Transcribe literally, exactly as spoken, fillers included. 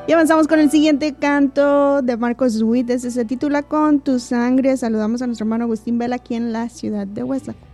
Y avanzamos con el siguiente canto de Marcos Witt. Este se titula Con tu sangre. Saludamos a nuestro hermano Agustín Vela aquí en la ciudad de Hueslaco.